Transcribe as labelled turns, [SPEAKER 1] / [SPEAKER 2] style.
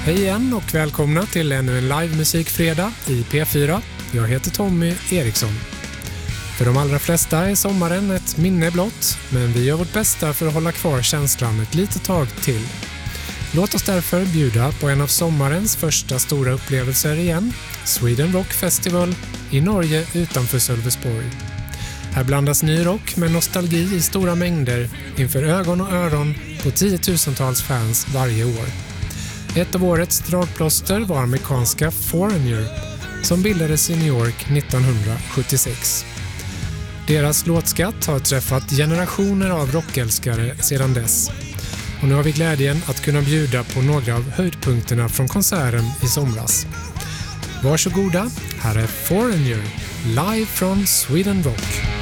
[SPEAKER 1] Hej igen och välkomna till ännu en live-musikfredag i P4. Jag heter Tommy Eriksson. För de allra flesta är sommaren ett minne blott, men vi gör vårt bästa för att hålla kvar känslan ett litet tag till. Låt oss därför bjuda på en av sommarens första stora upplevelser igen, Sweden Rock Festival i Norge utanför Sölvesborg. Här blandas ny rock med nostalgi i stora mängder inför ögon och öron på tiotusentals fans varje år. Ett av årets dragplåster var amerikanska Foreigner som bildades i New York 1976. Deras låtskatt har träffat generationer av rockälskare sedan dess. Och nu har vi glädjen att kunna bjuda på några av höjdpunkterna från konserten i somras. Varsågoda, här är Foreigner live från Sweden Rock.